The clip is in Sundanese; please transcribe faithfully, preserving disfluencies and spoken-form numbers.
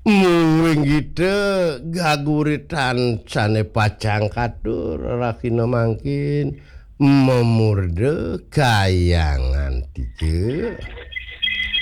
Muing gitu gaguritan cane pacang kadur rakina mangkin memurde kayangan tiga